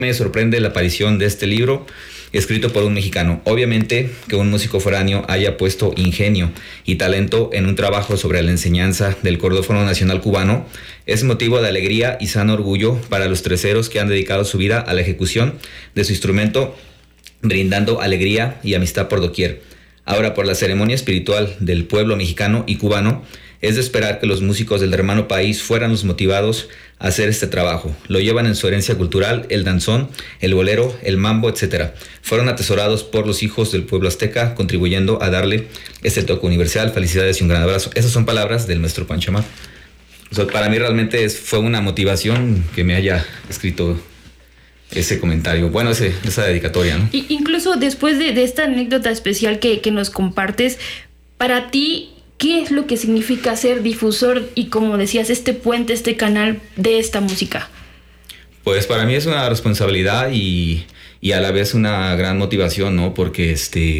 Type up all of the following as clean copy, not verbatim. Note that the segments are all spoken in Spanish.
Me sorprende la aparición de este libro escrito por un mexicano. Obviamente que un músico foráneo haya puesto ingenio y talento en un trabajo sobre la enseñanza del cordófono nacional cubano es motivo de alegría y sano orgullo para los treseros que han dedicado su vida a la ejecución de su instrumento, brindando alegría y amistad por doquier. Ahora, por la ceremonia espiritual del pueblo mexicano y cubano, es de esperar que los músicos del hermano país fueran los motivados a hacer este trabajo. Lo llevan en su herencia cultural, el danzón, el bolero, el mambo, etc. Fueron atesorados por los hijos del pueblo azteca, contribuyendo a darle este toque universal. Felicidades y un gran abrazo. Esas son palabras del maestro Pancho Amat. O sea, para mí realmente fue una motivación que me haya escrito ese comentario, bueno, esa dedicatoria, ¿no? Y incluso después de esta anécdota especial que nos compartes, para ti, ¿qué es lo que significa ser difusor y, como decías, este puente, este canal de esta música? Pues para mí es una responsabilidad y a la vez una gran motivación, ¿no? Porque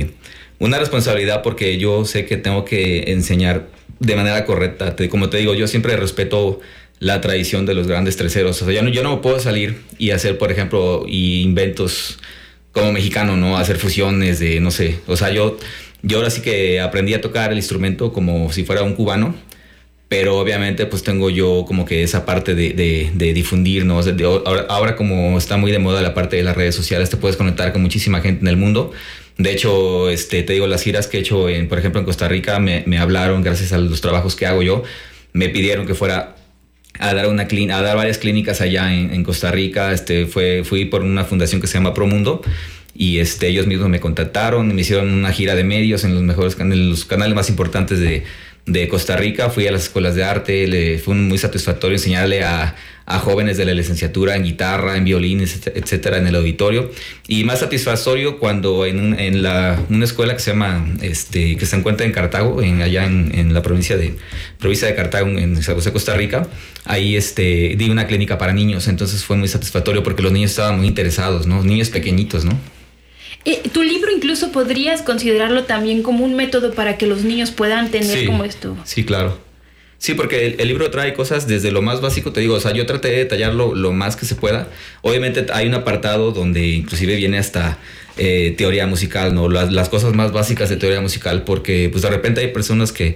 una responsabilidad porque yo sé que tengo que enseñar de manera correcta. Como te digo, yo siempre respeto la tradición de los grandes treseros. O sea, yo no puedo salir y hacer, por ejemplo, inventos como mexicano, ¿no? Hacer fusiones de, no sé. O sea, yo ahora sí que aprendí a tocar el instrumento como si fuera un cubano, pero obviamente pues tengo yo como que esa parte de difundir, ¿no? O sea, ahora como está muy de moda la parte de las redes sociales, te puedes conectar con muchísima gente en el mundo. De hecho, te digo, las giras que he hecho, por ejemplo, en Costa Rica, me hablaron, gracias a los trabajos que hago yo, me pidieron que fuera a dar varias clínicas allá en Costa Rica. Fui por una fundación que se llama Promundo y ellos mismos me contactaron, me hicieron una gira de medios en los canales más importantes de Costa Rica. Fui a las escuelas de arte, fue muy satisfactorio enseñarle a jóvenes de la licenciatura en guitarra, en violín, etcétera, en el auditorio. Y más satisfactorio cuando en una escuela que se llama, que se encuentra en Cartago, allá en la provincia de Cartago, en San José, Costa Rica, ahí di una clínica para niños. Entonces fue muy satisfactorio porque los niños estaban muy interesados, ¿no? Niños pequeñitos, ¿no? Tu libro incluso podrías considerarlo también como un método para que los niños puedan tener como esto. Sí, claro. Sí, porque el libro trae cosas desde lo más básico, te digo, o sea, yo traté de detallarlo lo más que se pueda. Obviamente hay un apartado donde inclusive viene hasta teoría musical, ¿no? Las cosas más básicas de teoría musical, porque pues de repente hay personas que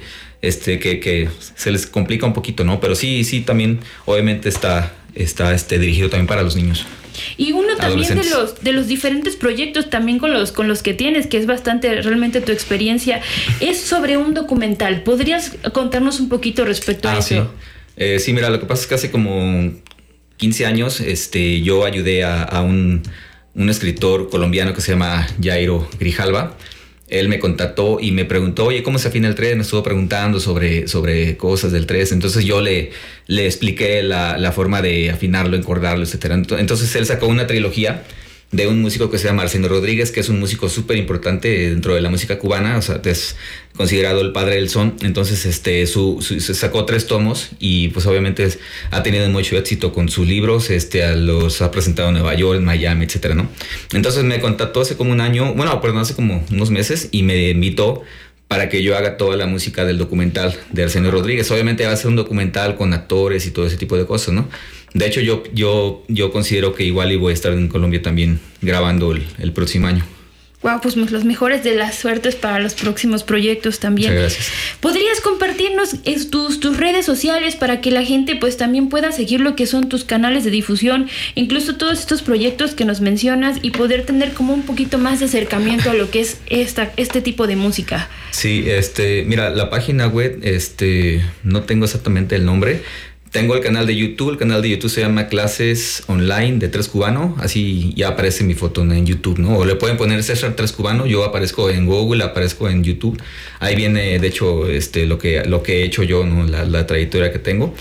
se les complica un poquito, ¿no? Pero sí, también obviamente está dirigido también para los niños. Y uno también de los diferentes proyectos también con los que tienes, que es bastante realmente tu experiencia, es sobre un documental. ¿Podrías contarnos un poquito respecto a eso? Sí, mira, lo que pasa es que hace como 15 años yo ayudé a un escritor colombiano que se llama Jairo Grijalva. Él me contactó y me preguntó, oye, ¿cómo se afina el 3? Me estuvo preguntando sobre cosas del 3. Entonces yo le expliqué la forma de afinarlo, encordarlo, etc. Entonces él sacó una trilogía de un músico que se llama Arsenio Rodríguez, que es un músico súper importante dentro de la música cubana. O sea, es considerado el padre del son. Entonces se sacó 3 tomos y pues obviamente ha tenido mucho éxito con sus libros. Los ha presentado en Nueva York, en Miami, etcétera, ¿no? Entonces me contactó hace como hace como unos meses y me invitó para que yo haga toda la música del documental de Arsenio Rodríguez. Obviamente va a ser un documental con actores y todo ese tipo de cosas, ¿no? De hecho, yo considero que igual y voy a estar en Colombia también grabando el próximo año. Wow, pues los mejores de las suertes para los próximos proyectos también. Muchas gracias. ¿Podrías compartirnos tus redes sociales para que la gente pues también pueda seguir lo que son tus canales de difusión, incluso todos estos proyectos que nos mencionas, y poder tener como un poquito más de acercamiento a lo que es este tipo de música? Sí, mira, la página web, no tengo exactamente el nombre. Tengo el canal de YouTube. El canal de YouTube se llama Clases Online de 3 Cubano. Así ya aparece mi foto en YouTube, ¿no? O le pueden poner César 3 Cubano. Yo aparezco en Google, aparezco en YouTube. Ahí viene, de hecho, lo que he hecho yo, ¿no? La trayectoria que tengo.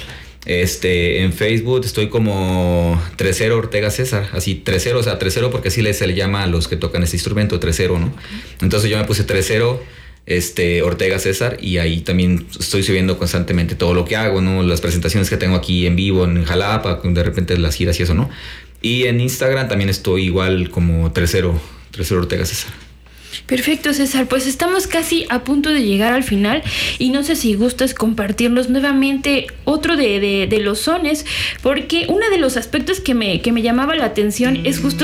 En Facebook estoy como Tresero Ortega César. Así, Tresero, o sea, Tresero porque así se le llama a los que tocan este instrumento, Tresero, ¿no? Entonces yo me puse Tresero Ortega César, y ahí también estoy subiendo constantemente todo lo que hago, ¿no? Las presentaciones que tengo aquí en vivo en Jalapa, de repente las giras y eso, ¿no? Y en Instagram también estoy igual como Tresero Ortega César. Perfecto, César. Pues estamos casi a punto de llegar al final y no sé si gustas compartirnos nuevamente otro de los sones, porque uno de los aspectos que me llamaba la atención es justo